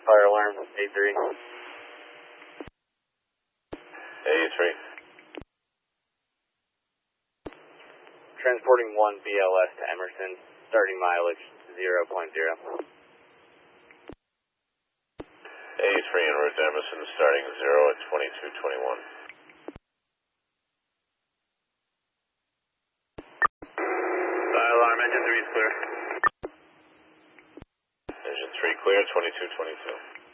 Fire alarm, A3. A3. Transporting 1 BLS to Emerson, starting mileage 0.0. A3 en route to Emerson, starting 0 at 2221. Fire alarm, engine 3 is clear. Engine 3 clear, 2222.